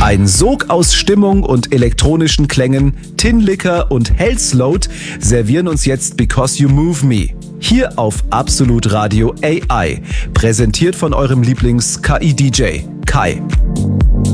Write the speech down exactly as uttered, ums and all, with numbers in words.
Ein Sog aus Stimmung und elektronischen Klängen, Tin Liquor und Hellsloat servieren uns jetzt Because You Move Me. Hier auf Absolut Radio A I, präsentiert von eurem Lieblings-K I-D J Kai.